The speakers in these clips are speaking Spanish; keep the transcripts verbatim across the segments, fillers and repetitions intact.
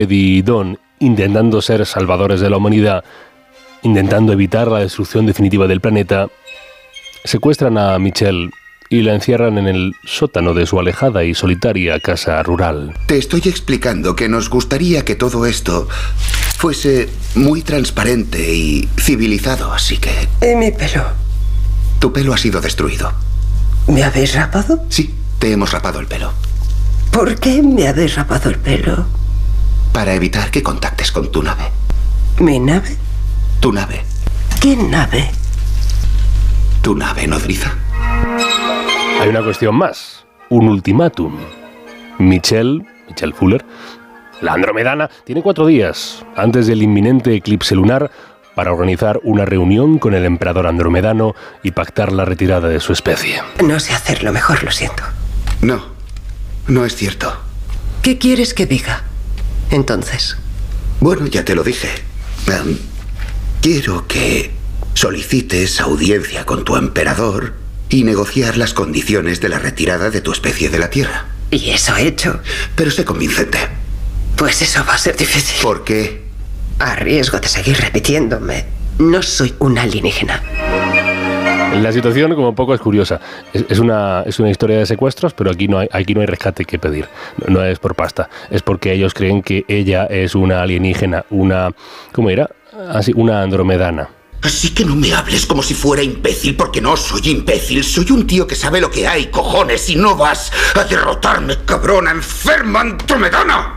Eddie y Don, intentando ser salvadores de la humanidad, intentando evitar la destrucción definitiva del planeta, secuestran a Michelle y la encierran en el sótano de su alejada y solitaria casa rural. Te estoy explicando que nos gustaría que todo esto fuese muy transparente y civilizado, así que... ¿Y mi pelo? Tu pelo ha sido destruido. ¿Me habéis rapado? Sí, te hemos rapado el pelo. ¿Por qué me habéis rapado el pelo? Para evitar que contactes con tu nave. ¿Mi nave? Tu nave. ¿Qué nave? Tu nave nodriza. Hay una cuestión más, un ultimátum. Michelle, Michelle Fuller, la andromedana, tiene cuatro días antes del inminente eclipse lunar para organizar una reunión con el emperador andromedano y pactar la retirada de su especie. No sé hacerlo mejor, lo siento. No, no es cierto. ¿Qué quieres que diga, entonces? Bueno, ya te lo dije. Um, quiero que solicites audiencia con tu emperador y negociar las condiciones de la retirada de tu especie de la Tierra. ¿Y eso he hecho? Pero sé convincente. Pues eso va a ser difícil. ¿Por qué? A riesgo de seguir repitiéndome, no soy un alienígena. La situación, como poco, es curiosa. Es, es, una, es una historia de secuestros, pero aquí no hay, aquí no hay rescate que pedir. No, no es por pasta. Es porque ellos creen que ella es una alienígena, una... ¿Cómo era? Así, una andromedana. Así que no me hables como si fuera imbécil, porque no soy imbécil. Soy un tío que sabe lo que hay, cojones, y no vas a derrotarme, cabrona, enferma andromedana.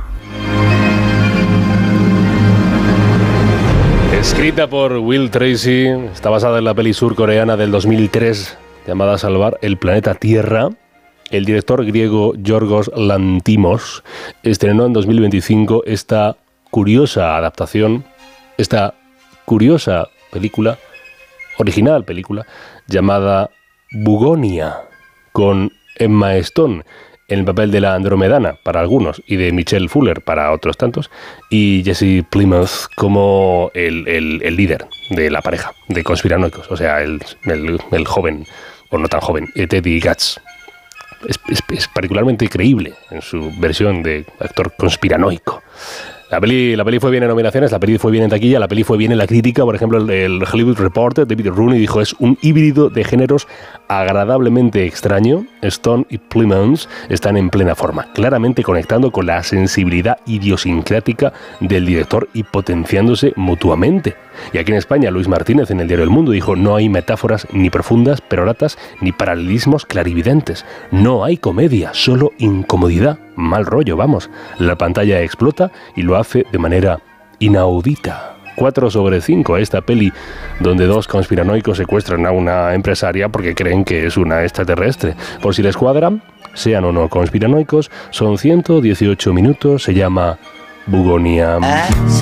Escrita por Will Tracy, está basada en la peli surcoreana del dos mil tres llamada Salvar el planeta Tierra. El director griego Yorgos Lanthimos estrenó en dos mil veinticinco esta curiosa adaptación, esta curiosa película, original película, llamada Bugonia, con Emma Stone en el papel de la andromedana para algunos y de Michelle Fuller para otros tantos, y Jesse Plemons como el, el, el líder de la pareja de conspiranoicos, o sea, el, el, el joven, o no tan joven, Teddy Gatz. Es, es, es particularmente creíble en su versión de actor conspiranoico. La peli, la peli fue bien en nominaciones, la peli fue bien en taquilla, la peli fue bien en la crítica. Por ejemplo, el, el Hollywood Reporter, David Rooney, dijo: es un híbrido de géneros agradablemente extraño. Stone y Plemons están en plena forma, claramente conectando con la sensibilidad idiosincrática del director y potenciándose mutuamente. Y aquí en España, Luis Martínez, en el diario El Mundo, dijo: no hay metáforas ni profundas, peroratas, ni paralelismos clarividentes. No hay comedia, solo incomodidad. Mal rollo, vamos. La pantalla explota y lo hace de manera inaudita. cuatro sobre cinco a esta peli donde dos conspiranoicos secuestran a una empresaria porque creen que es una extraterrestre. Por si les cuadra, sean o no conspiranoicos, son ciento dieciocho minutos, se llama Bugonia.